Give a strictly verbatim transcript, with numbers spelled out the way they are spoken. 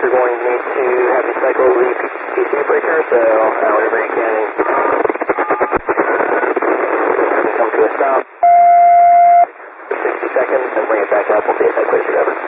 you're going to need to have you cycle the P C breaker, so uh, whenever you can, come to a stop, sixty seconds, and bring it back up. We'll be at that place, over.